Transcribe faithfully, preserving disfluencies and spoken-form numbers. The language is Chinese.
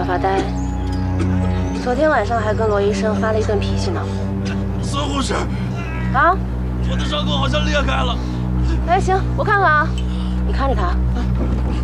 发呆。昨天晚上还跟罗医生发了一顿脾气呢。 孙护士， 啊， 我的伤口好像裂开了。 哎，行，我看看啊，你看着他。